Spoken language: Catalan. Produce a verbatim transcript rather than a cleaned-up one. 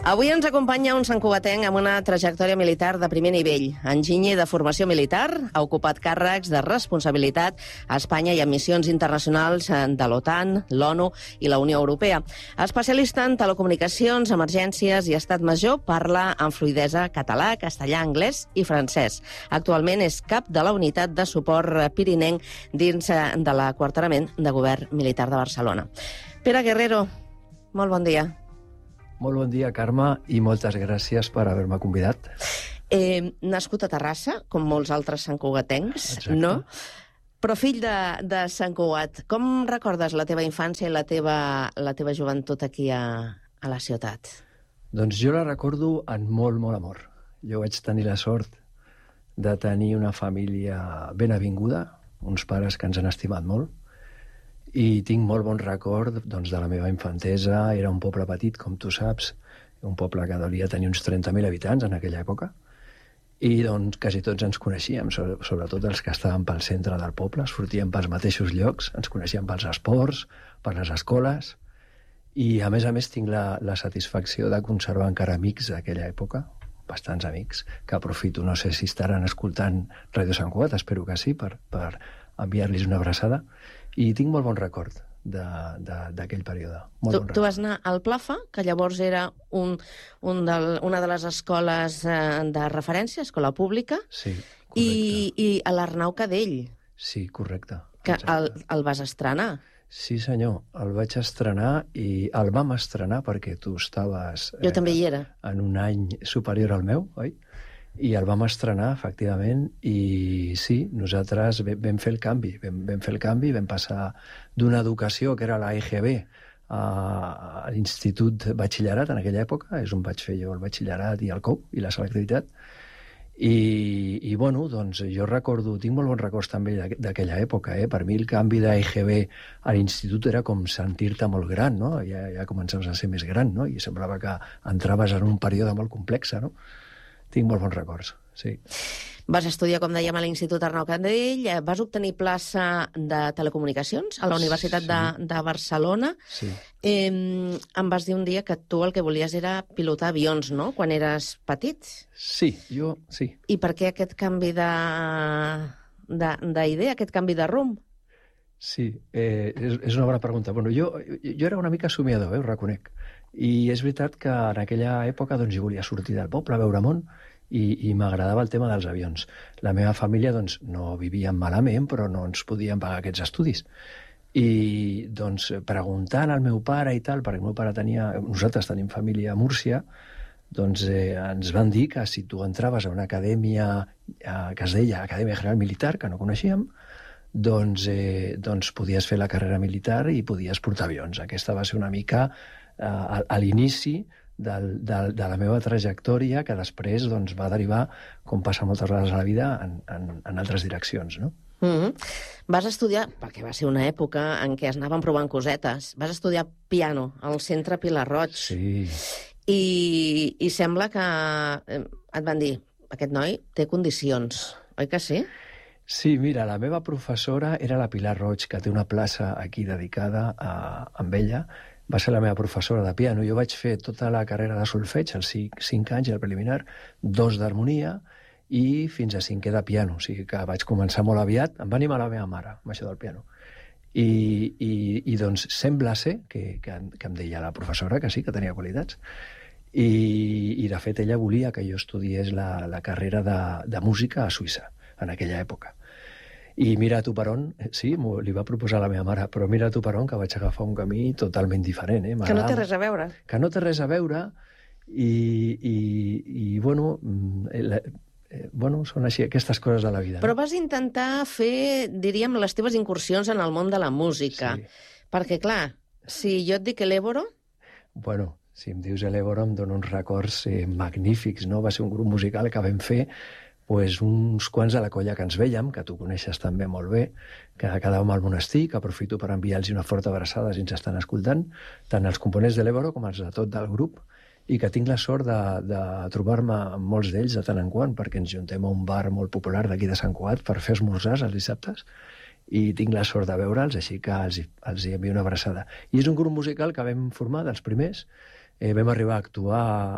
Avui ens acompanya un santcugatenc amb una trajectòria militar de primer nivell. Enginyer de formació militar, ha ocupat càrrecs de responsabilitat a Espanya i en missions internacionals de l'OTAN, l'ONU i la Unió Europea. Especialista en telecomunicacions, emergències i estat major, parla amb fluïdesa català, castellà, anglès i francès. Actualment és cap de la unitat de suport pirinenc dins de l'aquarterament de govern militar de Barcelona. Pere Guerrero, molt bon dia. Molt bon dia, Carme, i moltes gràcies per haver-me convidat. Eh, nascut a Terrassa, com molts altres santcugatencs, Exacte. no? Però fill de, de Sant Cugat. Com recordes la teva infància i la teva, la teva joventut aquí a, a la ciutat? Doncs jo la recordo amb molt, molt amor. Jo vaig tenir la sort de tenir una família ben avinguda, uns pares que ens han estimat molt, i tinc molt bon record doncs, de la meva infantesa. Era un poble petit, com tu saps, un poble que devia tenir uns trenta mil habitants en aquella època, i doncs quasi tots ens coneixíem, sobretot els que estàvem pel centre del poble, sortíem pels mateixos llocs, ens coneixíem pels esports, per les escoles, i a més a més tinc la, la satisfacció de conservar encara amics d'aquella època, bastants amics, que aprofito, no sé si estaran escoltant Ràdio Sant Cugat, espero que sí, per, per enviar-los una abraçada, i tinc molt bon record d'aquell període. Molt tu, bon tu vas anar al Plafa, que llavors era un, un del, una de les escoles eh, de referència, escola pública, sí, correcte. i, i a l'Arnau Cadell. Sí, correcte. Que el, el vas estrenar. Sí, senyor, el vaig estrenar i el vam estrenar perquè tu estaves... Jo eh, també hi era. En un any superior al meu, oi? I el vam estrenar, efectivament, i sí, nosaltres vam fer el canvi, vam, vam fer el canvi, vam passar d'una educació que era la E G B a, a l'Institut Batxillerat en aquella època, és on vaig fer jo el batxillerat i el C O U i la selectivitat, i, i bueno, doncs jo recordo, tinc molt bons records també d'aquella època, eh? Per mi el canvi d'E G B a l'institut era com sentir-te molt gran, no? Ja, ja començaves a ser més gran, no? I semblava que entraves en un període molt complex, no? Tinc molt bons records, sí. Vas estudiar, com dèiem, a l'Institut Arnau Cadell, vas obtenir plaça de telecomunicacions a la Universitat sí. de, de Barcelona. Sí. Eh, em vas dir un dia que tu el que volies era pilotar avions, no?, quan eres petit. Sí, jo, sí. I per què aquest canvi d'idea, aquest canvi de rumb? Sí, eh, és, és una bona pregunta. Bueno, jo, jo era una mica somiador, eh, ho reconec. I és veritat que en aquella època doncs, jo volia sortir del poble, a veure món, i, i m'agradava el tema dels avions. La meva família doncs, no vivia malament, però no ens podien pagar aquests estudis. I doncs, preguntant al meu pare i tal, perquè el meu pare tenia... Nosaltres tenim família a Múrcia, doncs eh, ens van dir que si tu entraves a una acadèmia eh, que es deia Acadèmia General Militar, que no coneixíem, doncs, eh, doncs podies fer la carrera militar i podies portar avions. Aquesta va ser una mica eh, a, a l'inici del, del, de la meva trajectòria, que després doncs, va derivar, com passa moltes vegades a la vida, en, en, en altres direccions, no? Mm-hmm. Vas estudiar, perquè va ser una època en què es anaven provant cosetes, vas estudiar piano al Centre Pilar Roig. Sí. I, i sembla que et van dir, aquest noi té condicions, oi que sí? Sí, mira, la meva professora era la Pilar Roig, que té una plaça aquí dedicada a, amb ella. Va ser la meva professora de piano. Jo vaig fer tota la carrera de solfeig, els cinc, cinc anys, el preliminar, dos d'harmonia i fins a cinquè de piano. O sigui que vaig començar molt aviat. Em va animar la meva mare amb això del piano. I, i, i doncs sembla ser que, que, que em deia la professora que sí, que tenia qualitats. I, i de fet ella volia que jo estudiés la, la carrera de, de música a Suïssa en aquella època. I mira tu per on, sí, li va proposar a la meva mare, però mira tu per on, que vaig agafar un camí totalment diferent. Eh? Que no té res a veure. Que no té res a veure, i, i, i bueno, la, eh, bueno, són així aquestes coses de la vida. Però no? vas intentar fer, diríem, les teves incursions en el món de la música. Sí. Perquè, clar, si jo et dic l'Éboro... Bueno, si em dius l'Éboro em dona uns records eh, magnífics, no? Va ser un grup musical que vam fer pues, uns quants de la colla que ens vèiem, que tu coneixes també molt bé, que quedàvem al monestir, que aprofito per enviar-los una forta abraçada si ens estan escoltant, tant els components de l'Éboro com els de tot del grup, i que tinc la sort de, de trobar-me amb molts d'ells de tant en quant, perquè ens juntem a un bar molt popular d'aquí de Sant Cugat per fer esmorzars els dissabtes, i tinc la sort de veure'ls, així que els, els hi envio una abraçada. I és un grup musical que vam formar dels primers, eh, vam arribar a actuar